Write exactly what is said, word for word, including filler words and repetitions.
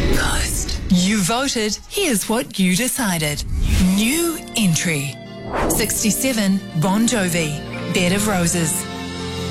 Coast. You voted. Here's what you decided. New entry. sixty-seven, Bon Jovi, Bed of Roses.